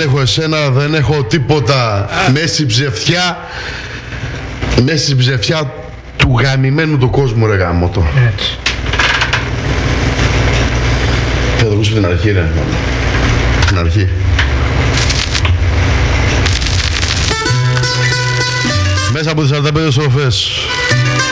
έχω εσένα, δεν έχω τίποτα. Μέση ψευτιά. Μέση ψευτιά του γαμημένου του κόσμου, ρε γαμώτο. Έτσι. Θα το ακούσω την αρχή, ρε. Την αρχή. Μέσα από τις 45 στροφές.